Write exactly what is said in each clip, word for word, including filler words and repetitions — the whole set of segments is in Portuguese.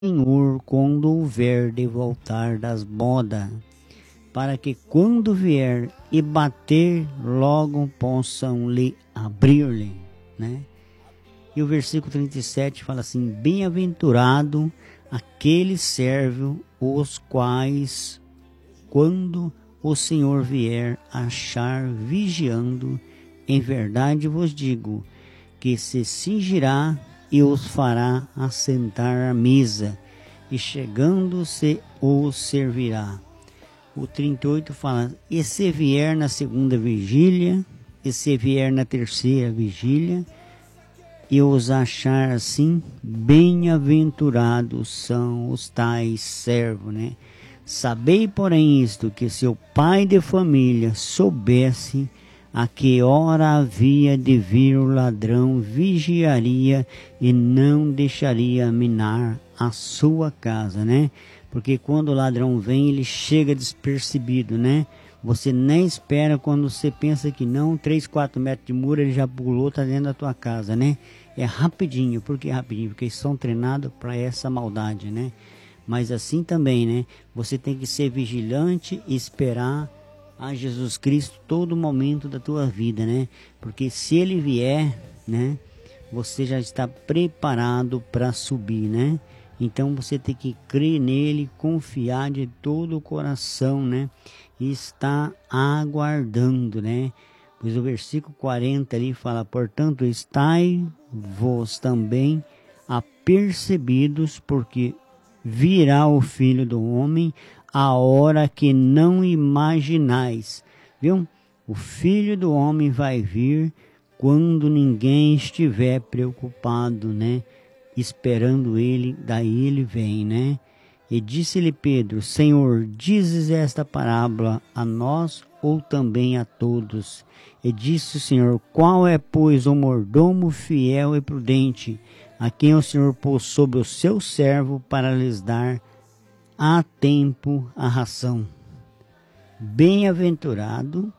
Senhor quando houver de voltar das bodas, para que quando vier e bater, logo possam lhe abrir-lhe, né? E o versículo trinta e sete fala assim: bem-aventurado aquele servo, os quais, quando o Senhor vier, achar vigiando. Em verdade vos digo, que se cingirá e os fará assentar à mesa, e chegando-se os servirá. O trinta e oito fala: e se vier na segunda vigília, e se vier na terceira vigília, e os achar assim, bem-aventurados são os tais servos, né? Sabei, porém, isto, que se o pai de família soubesse a que hora havia de vir o ladrão, vigiaria e não deixaria minar a sua casa, né? Porque quando o ladrão vem, ele chega despercebido, né? Você nem espera, quando você pensa que não, três, quatro metros de muro, ele já pulou, está dentro da tua casa, né? É rapidinho. Por que rapidinho? Porque eles são treinados para essa maldade, né? Mas assim também, né? Você tem que ser vigilante e esperar a Jesus Cristo todo momento da tua vida, né? Porque se ele vier, né? Você já está preparado para subir, né? Então você tem que crer nele, confiar de todo o coração, né? E estar aguardando, né? Pois o versículo quarenta ali fala: portanto, estai vós também apercebidos, porque virá o Filho do Homem a hora que não imaginais. Viu? O Filho do Homem vai vir quando ninguém estiver preocupado, né? Esperando ele, daí ele vem, né? E disse-lhe Pedro: Senhor, dizes esta parábola a nós ou também a todos? E disse o Senhor: qual é, pois, o mordomo fiel e prudente, a quem o Senhor pôs sobre o seu servo para lhes dar a tempo a ração? Bem-aventurado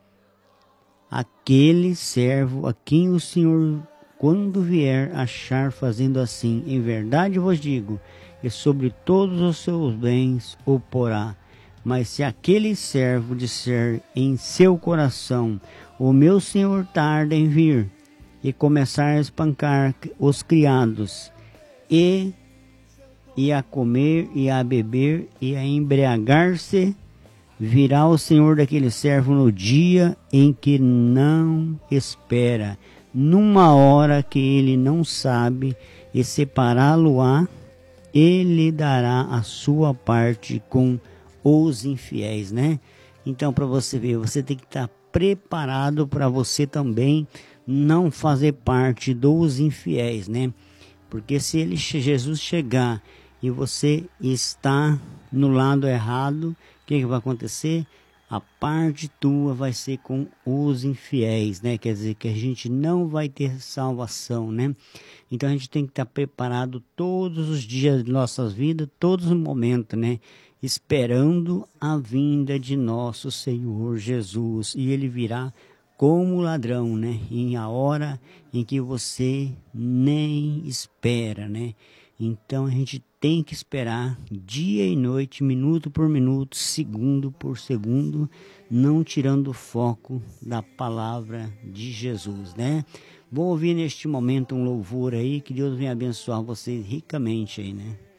aquele servo a quem o Senhor, quando vier, achar fazendo assim. Em verdade vos digo, que sobre todos os seus bens o porá. Mas se aquele servo disser em seu coração: o meu senhor tarda em vir, e começar a espancar os criados, e, e a comer, e a beber, e a embriagar-se, virá o senhor daquele servo no dia em que não espera, numa hora que ele não sabe, e separá-lo-á, ele dará a sua parte com os infiéis, né? Então, para você ver, você tem que estar preparado para você também não fazer parte dos infiéis, né? Porque se ele, Jesus chegar e você está no lado errado, o que, que vai acontecer? A parte tua vai ser com os infiéis, né? Quer dizer que a gente não vai ter salvação, né? Então a gente tem que estar preparado todos os dias de nossas vidas, todos os momentos, né? Esperando a vinda de nosso Senhor Jesus. E ele virá como ladrão, né? Em a hora em que você nem espera, né? Então a gente tem que esperar dia e noite, minuto por minuto, segundo por segundo, não tirando o foco da palavra de Jesus, né? Vou ouvir neste momento um louvor aí, que Deus venha abençoar vocês ricamente aí, né?